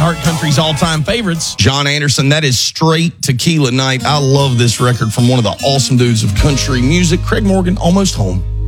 iHeart Country's all-time favorites. John Anderson, that is straight tequila night. I love this record from one of the awesome dudes of country music, Craig Morgan, Almost Home.